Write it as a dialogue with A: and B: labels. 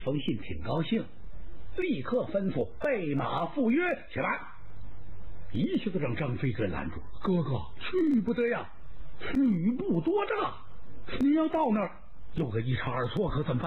A: 封信挺高兴，立刻吩咐备马赴约起来。一下子让张飞给拦住，哥哥去不得呀，女不多诈，你要到那儿有个一差二错可怎么办？